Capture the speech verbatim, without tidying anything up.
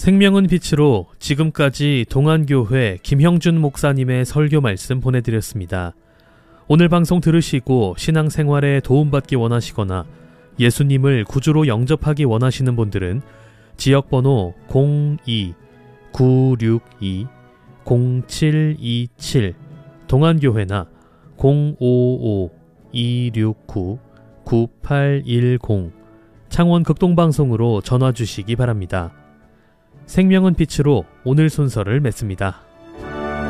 생명은 빛으로 지금까지 동안교회 김형준 목사님의 설교 말씀 보내드렸습니다. 오늘 방송 들으시고 신앙생활에 도움받기 원하시거나 예수님을 구주로 영접하기 원하시는 분들은 지역번호 공이 구육이 공칠이칠 동안교회나 공오오 이육구 구팔일공 창원 극동방송으로 전화 주시기 바랍니다. 생명은 빛으로 오늘 순서를 맺습니다.